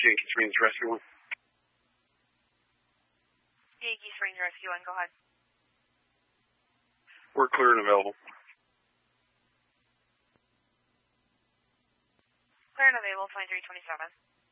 Yankee 3 Rescue 1. Yankee 3 Rescue 1, go ahead. We're clear and available. Clear and available, 2327.